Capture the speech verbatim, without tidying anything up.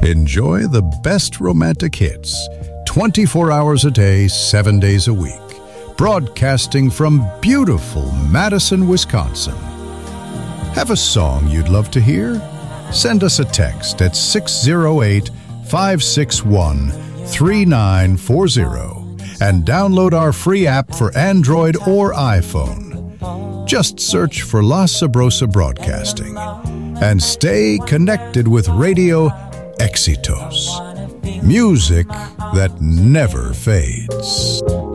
Enjoy the best romantic hits, twenty-four hours a day, seven days a week. Broadcasting from beautiful Madison, Wisconsin. Have a song you'd love to hear? Send us a text at six zero eight, five six one, three nine four zero and download our free app for Android or iPhone. Just search for La Sabrosa Broadcasting and stay connected with Radio Éxitos. Music that never fades.